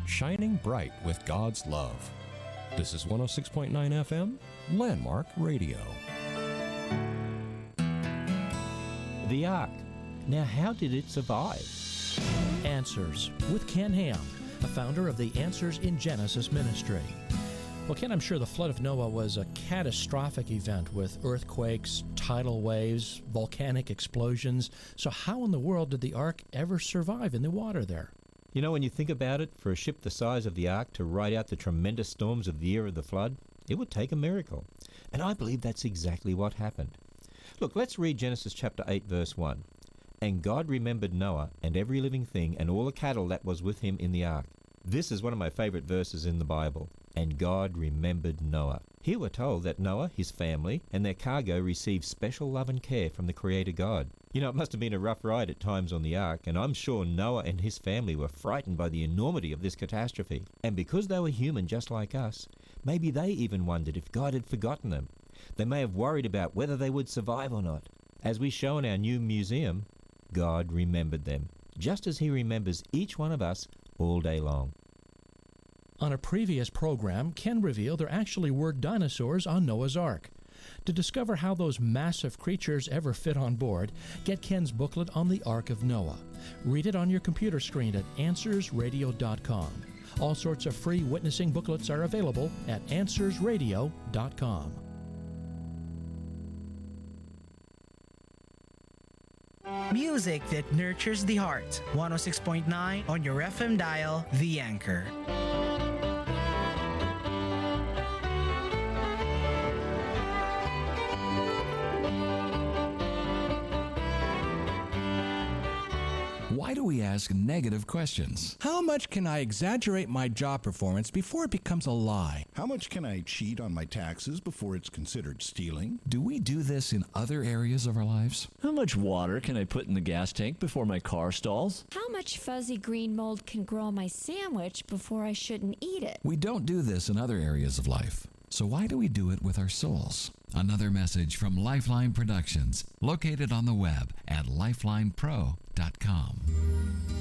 shining bright with God's love. This is 106.9 FM, Landmark Radio. The Ark. Now, how did it survive? Answers with Ken Ham, the founder of the Answers in Genesis ministry. Well, Ken, I'm sure the flood of Noah was a catastrophic event with earthquakes, tidal waves, volcanic explosions. So how in the world did the Ark ever survive in the water there? You know, when you think about it, for a ship the size of the Ark to ride out the tremendous storms of the year of the flood, it would take a miracle. And I believe that's exactly what happened. Look, let's read Genesis chapter 8, verse 1. And God remembered Noah and every living thing and all the cattle that was with him in the ark. This is one of my favorite verses in the Bible. And God remembered Noah. Here we're told that Noah, his family, and their cargo received special love and care from the Creator God. You know, it must have been a rough ride at times on the ark, and I'm sure Noah and his family were frightened by the enormity of this catastrophe. And because they were human just like us, maybe they even wondered if God had forgotten them. They may have worried about whether they would survive or not. As we show in our new museum, God remembered them, just as He remembers each one of us all day long. On a previous program, Ken revealed there actually were dinosaurs on Noah's Ark. To discover how those massive creatures ever fit on board, get Ken's booklet on the Ark of Noah. Read it on your computer screen at AnswersRadio.com. All sorts of free witnessing booklets are available at AnswersRadio.com. Music that nurtures the heart. 106.9 on your FM dial, The Anchor. Why do we ask negative questions? How much can I exaggerate my job performance before it becomes a lie? How much can I cheat on my taxes before it's considered stealing? Do we do this in other areas of our lives? How much water can I put in the gas tank before my car stalls? How much fuzzy green mold can grow on my sandwich before I shouldn't eat it? We don't do this in other areas of life. So why do we do it with our souls? Another message from Lifeline Productions, located on the web at lifelinepro.com.